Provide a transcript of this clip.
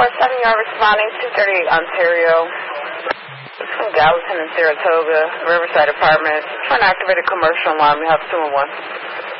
447, you are responding to 38 Ontario. It's from Gallatin and Saratoga, Riverside Apartments. For an activated commercial alarm, you have 2 and 1.